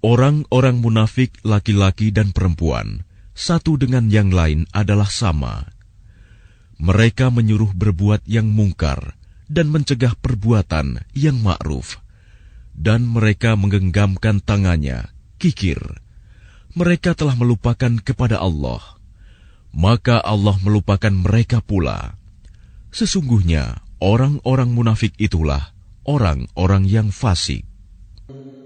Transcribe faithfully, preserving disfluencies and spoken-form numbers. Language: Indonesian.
Orang-orang munafik laki-laki dan perempuan, satu dengan yang lain adalah sama. Mereka menyuruh berbuat yang mungkar dan mencegah perbuatan yang ma'ruf. Dan mereka menggenggamkan tangannya, kikir. Mereka telah melupakan kepada Allah. Maka Allah melupakan mereka pula. Sesungguhnya orang-orang munafik itulah orang-orang yang fasik.